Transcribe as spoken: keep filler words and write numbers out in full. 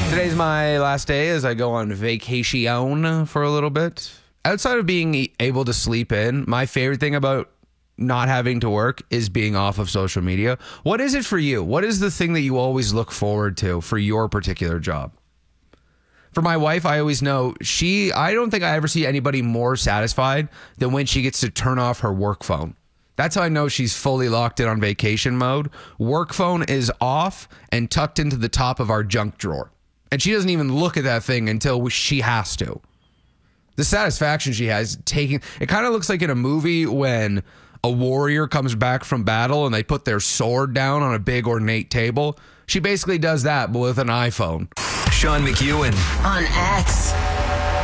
Today's my last day as I go on vacation for a little bit. Outside of being able to sleep in, my favorite thing about not having to work is being off of social media. What is it for you? What is the thing that you always look forward to for your particular job? For my wife, I always know she, I don't think I ever see anybody more satisfied than when she gets to turn off her work phone. That's how I know she's fully locked in on vacation mode. Work phone is off and tucked into the top of our junk drawer. And she doesn't even look at that thing until she has to. The satisfaction she has taking, it kind of looks like in a movie when a warrior comes back from battle and they put their sword down on a big ornate table. She basically does that, but with an iPhone. Sean McEwen on X.